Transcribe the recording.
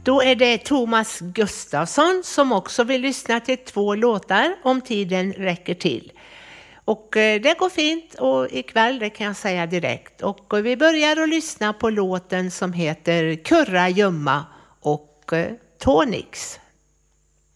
Då är det Thomas Gustafsson som också vill lyssna till 2 låtar om tiden räcker till. Och det går fint och ikväll, det kan jag säga direkt. Och vi börjar att lyssna på låten som heter Kurra Gömma och Tonix.